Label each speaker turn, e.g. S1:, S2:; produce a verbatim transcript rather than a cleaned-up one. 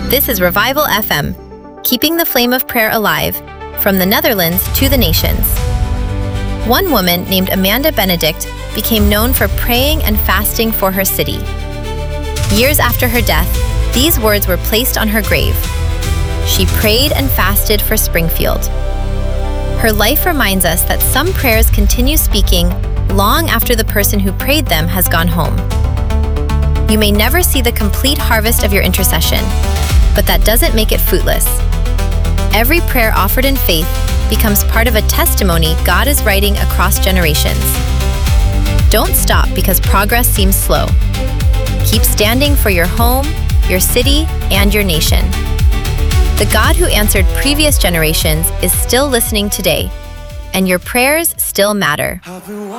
S1: This is Revival F M, keeping the flame of prayer alive, from the Netherlands to the nations. One woman named Amanda Benedict became known for praying and fasting for her city. Years after her death, these words were placed on her grave. She prayed and fasted for Springfield. Her life reminds us that some prayers continue speaking long after the person who prayed them has gone home. You may never see the complete harvest of your intercession, but that doesn't make it fruitless. Every prayer offered in faith becomes part of a testimony God is writing across generations. Don't stop because progress seems slow. Keep standing for your home, your city, and your nation. The God who answered previous generations is still listening today, and your prayers still matter.